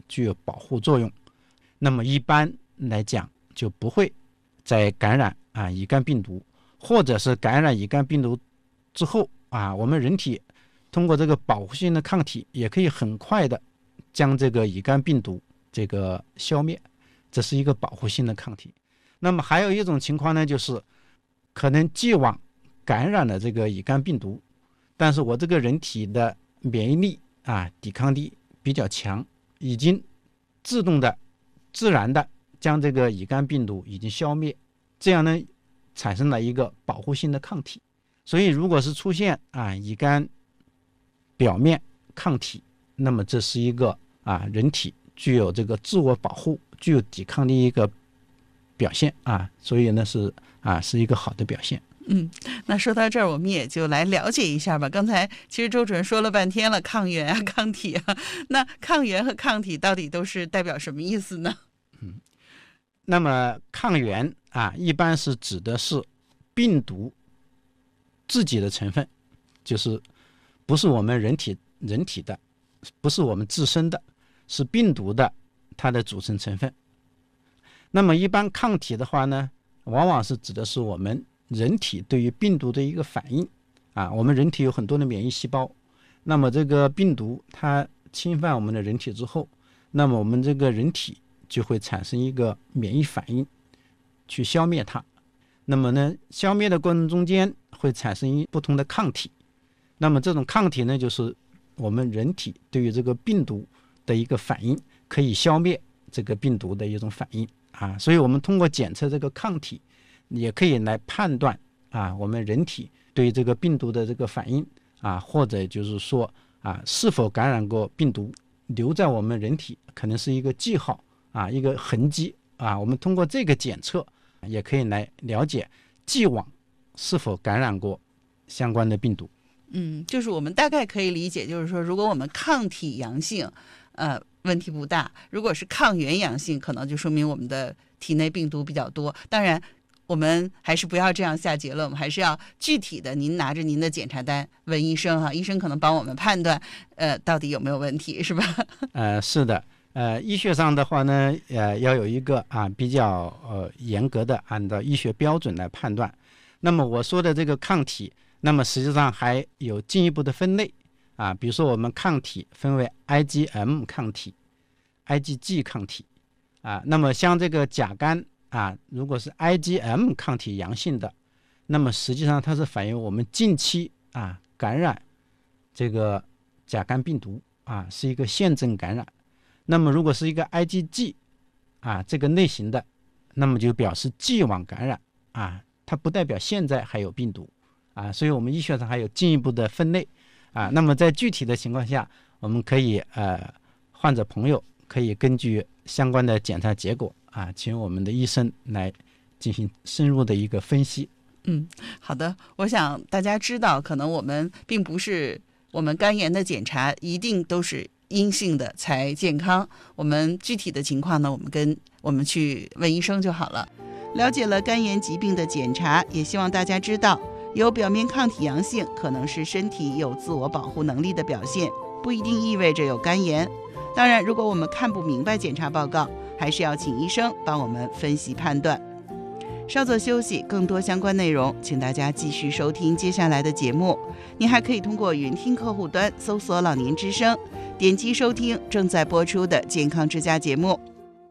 具有保护作用。那么一般来讲就不会再感染乙肝病毒，或者是感染乙肝病毒之后我们人体通过这个保护性的抗体也可以很快的将这个乙肝病毒这个消灭，这是一个保护性的抗体。那么还有一种情况呢，就是可能既往感染了这个乙肝病毒，但是我这个人体的免疫力抵抗力比较强，已经自然的将这个乙肝病毒已经消灭，这样呢产生了一个保护性的抗体。所以如果是出现乙肝表面抗体，那么这是一个人体具有这个自我保护、具有抵抗力一个表现所以呢是一个好的表现。 那说到这儿，我们也就来了解一下吧。刚才其实周主任说了半天了，抗原抗体那抗原和抗体到底都是代表什么意思呢？ 那么抗原一般是指的是病毒自己的成分，就是不是我们人体的，不是我们自身的，是病毒的它的组成成分。那么一般抗体的话呢，往往是指的是我们人体对于病毒的一个反应我们人体有很多的免疫细胞，那么这个病毒它侵犯我们的人体之后，那么我们这个人体就会产生一个免疫反应去消灭它。那么呢，消灭的过程中间会产生不同的抗体，那么这种抗体呢，就是我们人体对于这个病毒的一个反应，可以消灭这个病毒的一种反应所以我们通过检测这个抗体，也可以来判断我们人体对这个病毒的这个反应或者就是说是否感染过病毒，留在我们人体可能是一个记号一个痕迹我们通过这个检测也可以来了解既往是否感染过相关的病毒。 就是我们大概可以理解，就是说如果我们抗体阳性问题不大，如果是抗原阳性，可能就说明我们的体内病毒比较多。当然我们还是不要这样下结论，我们还是要具体的，您拿着您的检查单问医生医生可能帮我们判断到底有没有问题，是吧？ 是的，医学上的话呢要有一个比较严格的按照医学标准来判断。那么我说的这个抗体，那么实际上还有进一步的分类比如说我们抗体分为 IgM 抗体、IgG 抗体那么像这个甲肝如果是 IgM 抗体阳性的，那么实际上它是反映我们近期感染这个甲肝病毒是一个现症感染。那么如果是一个 IgG 这个类型的，那么就表示既往感染它不代表现在还有病毒所以我们医学上还有进一步的分类那么在具体的情况下，我们可以患者朋友可以根据相关的检查结果请我们的医生来进行深入的一个分析。 好的，我想大家知道，可能我们并不是我们肝炎的检查一定都是阴性的才健康，我们具体的情况呢，我们去问医生就好了。了解了肝炎疾病的检查，也希望大家知道，有表面抗体阳性可能是身体有自我保护能力的表现，不一定意味着有肝炎。当然，如果我们看不明白检查报告，还是要请医生帮我们分析判断。稍作休息，更多相关内容请大家继续收听接下来的节目。您还可以通过云听客户端搜索老年之声，点击收听正在播出的健康之家节目。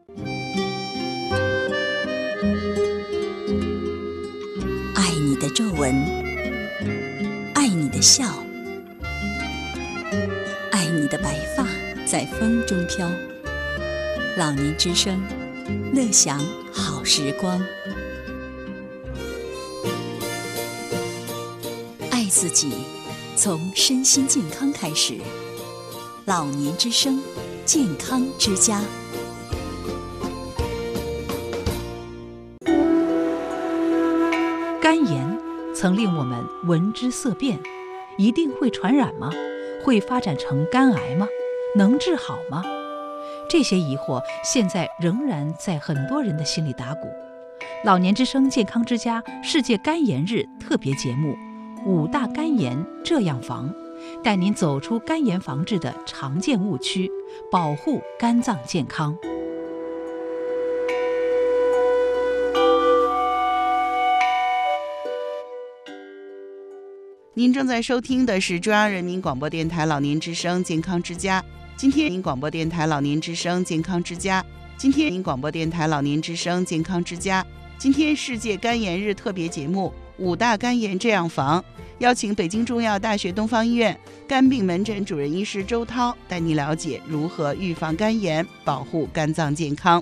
爱你的皱纹，爱你的笑，爱你的白发在风中飘。老年之声，乐享好时光。爱自己，从身心健康开始。老年之声，健康之家。 肝炎曾令我们闻之色变，一定会传染吗？会发展成肝癌吗？能治好吗？这些疑惑现在仍然在很多人的心里打鼓。老年之声健康之家世界肝炎日特别节目5大肝炎这样防，带您走出肝炎防治的常见误区， 保护肝脏健康。 您正在收听的是中央人民广播电台老年之声健康之家。今天您广播电台老年之声健康之家。今天您广播电台老年之声健康之家。今天世界肝炎日特别节目5大肝炎这样防，邀请北京中药大学东方医院肝病门诊主任医师周涛带您了解如何预防肝炎，保护肝脏健康。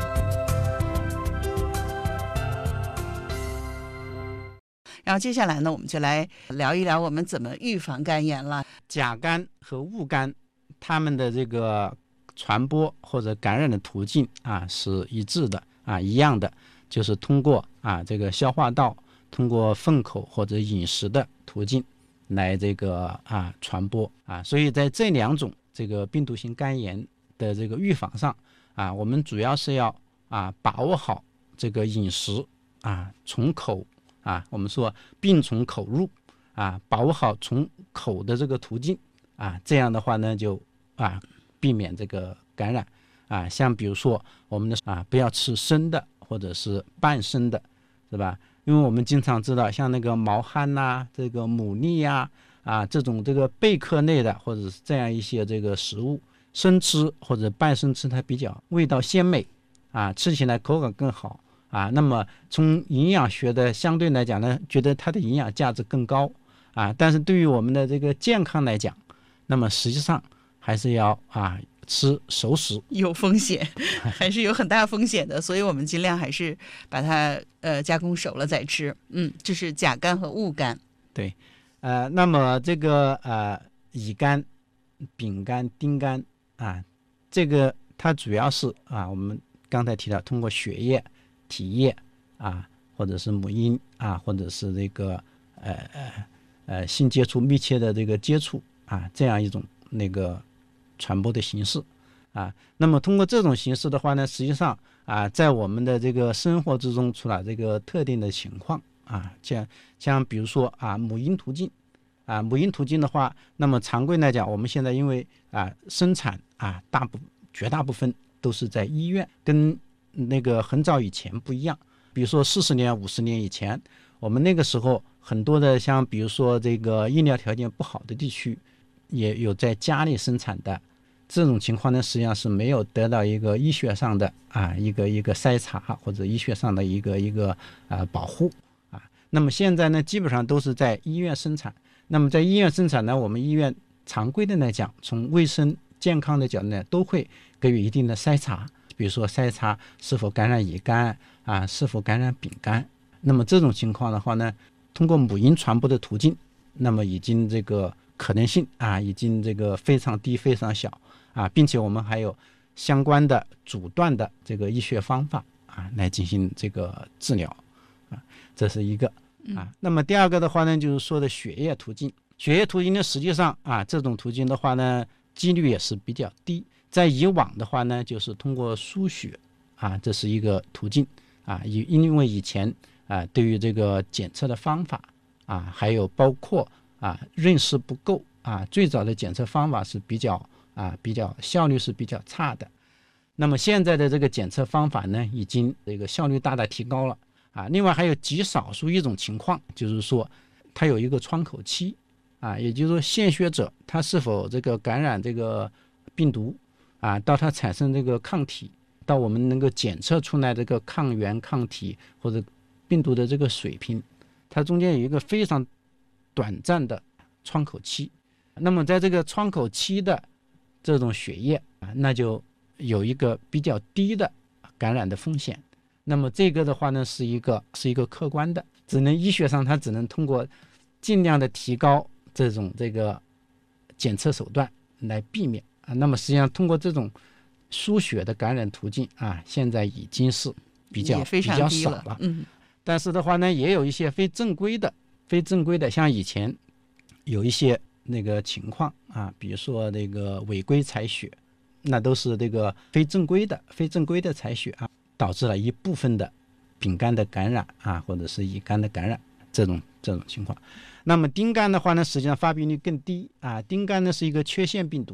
然后接下来呢，我们就来聊一聊我们怎么预防肝炎了。 甲肝和戊肝，它们的这个传播或者感染的途径是一致的一样的，就是通过这个消化道，通过粪口或者饮食的途径来这个传播所以在这2种这个病毒性肝炎的这个预防上我们主要是要把握好这个饮食从口我们说病从口入把握好从口的这个途径这样的话呢就避免这个感染像比如说我们的不要吃生的或者是半生的，是吧？因为我们经常知道像那个毛蚶这个牡蛎这种这个贝壳类的或者是这样一些这个食物，生吃或者半生吃它比较味道鲜美吃起来口感更好那么从营养学的相对来讲呢，觉得它的营养价值更高但是对于我们的这个健康来讲，那么实际上还是要吃熟食， 有风险，还是有很大风险的，所以我们尽量还是把它加工熟了再吃。这是甲肝和戊肝。 对，那么这个乙肝、丙肝、丁肝这个它主要是我们刚才提到通过血液、体液或者是母婴或者是这个性接触密切的这个接触这样一种那个传播的形式那么通过这种形式的话呢，实际上在我们的这个生活之中，出了这个特定的情况像比如说母婴途径母婴途径的话，那么常规来讲，我们现在因为生产绝大部分都是在医院，跟那个很早以前不一样。比如说40年、50年以前，我们那个时候很多的像比如说这个医疗条件不好的地区，也有在家里生产的这种情况呢，实际上是没有得到一个医学上的一个筛查或者医学上的一个保护那么现在呢，基本上都是在医院生产。那么在医院生产呢，我们医院常规的来讲，从卫生健康的角度呢，都会给予一定的筛查，比如说筛查是否感染乙肝是否感染丙肝。那么这种情况的话呢，通过母婴传播的途径，那么已经这个可能性已经这个非常低非常小并且我们还有相关的阻断的这个医学方法来进行这个治疗这是一个那么第二个的话呢，就是说的血液途径。血液途径呢，实际上这种途径的话呢，几率也是比较低。在以往的话呢，就是通过输血这是一个途径因为以前对于这个检测的方法还有包括认识不够最早的检测方法是比较效率是比较差的。那么现在的这个检测方法呢，已经这个效率大大提高了另外还有极少数一种情况，就是说它有一个窗口期也就是说献血者他是否这个感染这个病毒到它产生这个抗体，到我们能够检测出来这个抗原抗体或者病毒的这个水平，它中间有一个非常短暂的窗口期。那么在这个窗口期的这种血液那就有一个比较低的感染的风险。那么这个的话呢，是一个客观的，医学上它只能通过尽量的提高这种这个检测手段来避免那么实际上通过这种输血的感染途径现在已经是比较少了但是的话呢，也有一些非正规的，像以前有一些那个情况比如说那个违规采血，那都是这个非正规的采血导致了一部分的丙肝的感染或者是乙肝的感染这种情况。那么丁肝的话呢，实际上发病率更低丁肝呢是一个缺陷病毒，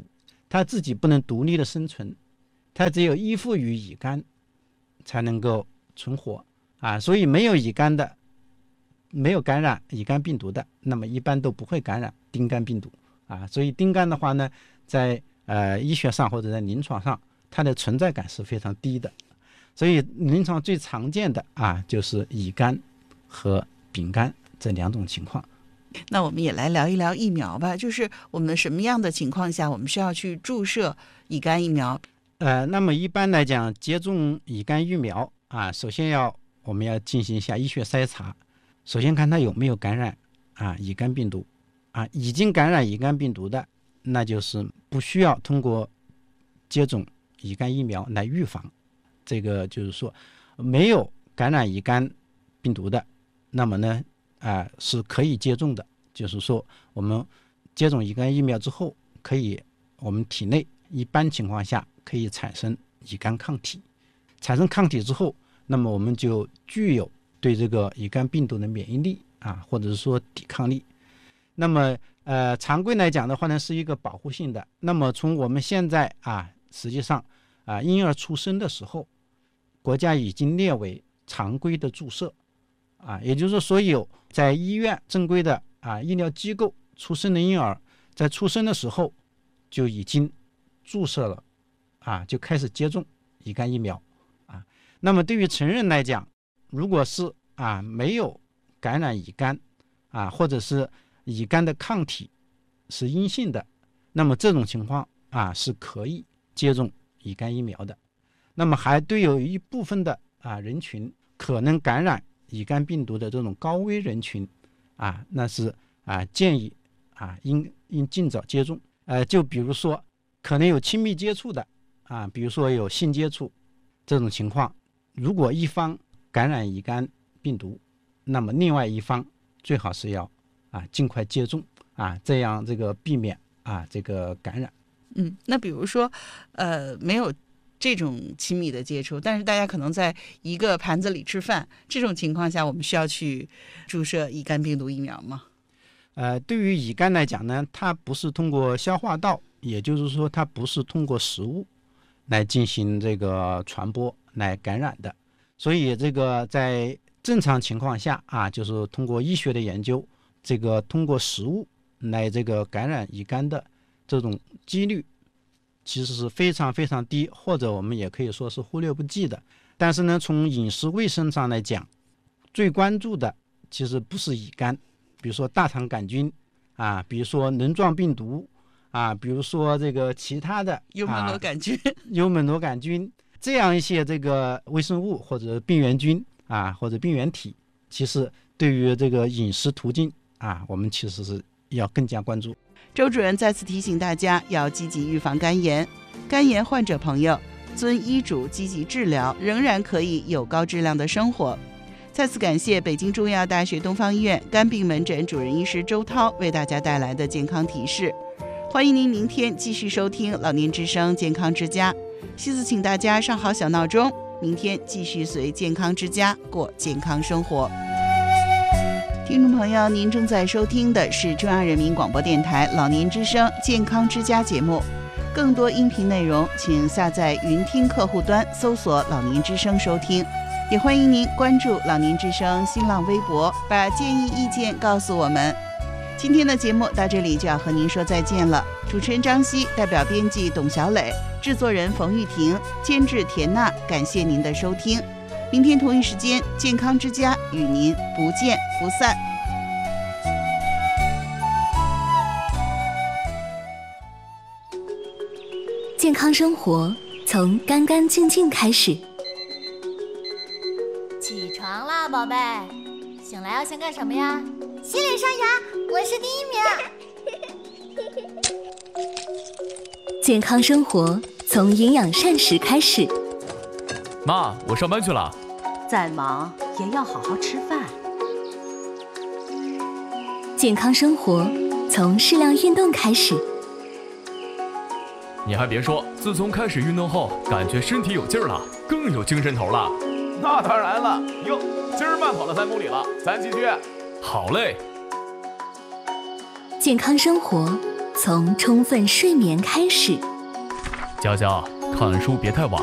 它自己不能独立的生存，它只有依附于乙肝才能够存活啊。所以没有乙肝的，没有感染乙肝病毒的，那么一般都不会感染丁肝病毒啊。所以丁肝的话呢，在医学上或者在临床上，它的存在感是非常低的。所以临床最常见的啊，就是乙肝和丙肝这2种情况。 那我们也来聊一聊疫苗吧，就是我们什么样的情况下我们需要去注射乙肝疫苗？ 那么一般来讲，接种乙肝疫苗啊，首先我们要进行一下医学筛查，首先看他有没有感染乙肝病毒啊。已经感染乙肝病毒的，那就是不需要通过接种乙肝疫苗来预防。这个就是说，没有感染乙肝病毒的，那么呢是可以接种的。就是说我们接种乙肝疫苗之后，我们体内一般情况下可以产生乙肝抗体，产生抗体之后，那么我们就具有对这个乙肝病毒的免疫力或者是说抵抗力。那么常规来讲的话呢，是一个保护性的。那么从我们现在实际上婴儿出生的时候，国家已经列为常规的注射也就是说，所有在医院正规的医疗机构出生的婴儿，在出生的时候就已经注射了就开始接种乙肝疫苗那么对于成人来讲，如果是没有感染乙肝或者是乙肝的抗体是阴性的，那么这种情况是可以接种乙肝疫苗的。那么还对有一部分的人群可能感染乙肝病毒的这种高危人群那是建议应尽早接种。就比如说可能有亲密接触的比如说有性接触这种情况，如果一方感染乙肝病毒，那么另外一方最好是要尽快接种这样这个避免这个感染。 那比如说没有这种亲密的接触，但是大家可能在一个盘子里吃饭，这种情况下我们需要去注射乙肝病毒疫苗吗？ 对于乙肝来讲呢，它不是通过消化道，也就是说它不是通过食物来进行这个传播来感染的。所以这个在正常情况下就是通过医学的研究，这个通过食物来这个感染乙肝的这种几率其实是非常非常低，或者我们也可以说是忽略不计的。但是呢，从饮食卫生上来讲，最关注的其实不是乙肝，比如说大肠杆菌比如说轮状病毒比如说这个其他的幽门螺杆菌幽门螺杆菌这样一些这个微生物或者病原菌或者病原体，其实对于这个饮食途径我们其实是要更加关注。 周主任再次提醒大家要积极预防肝炎，肝炎患者朋友遵医嘱积极治疗，仍然可以有高质量的生活。再次感谢北京中医药大学东方医院肝病门诊主任医师周涛为大家带来的健康提示。欢迎您明天继续收听老年之声健康之家，西子请大家上好小闹钟，明天继续随健康之家过健康生活。听众朋友，您正在收听的是中央人民广播电台老年之声健康之家节目，更多音频内容请下载云听客户端搜索老年之声收听，也欢迎您关注老年之声新浪微博，把建议意见告诉我们。今天的节目到这里就要和您说再见了，主持人张希，代表编辑董小磊，制作人冯玉婷，监制田娜，感谢您的收听。明天同一时间，健康之家与您不见不散。 健康生活从干干净净开始。 起床啦，宝贝！醒来要先干什么呀？洗脸刷牙，我是第1名。 健康生活从营养膳食开始。 妈，我上班去了。 再忙也要好好吃饭。 健康生活从适量运动开始。 你还别说，自从开始运动后，感觉身体有劲儿了，更有精神头了。 那当然了，哟，今儿慢跑了3公里了，咱继续。 好嘞。 健康生活从充分睡眠开始。 佳佳，看书别太晚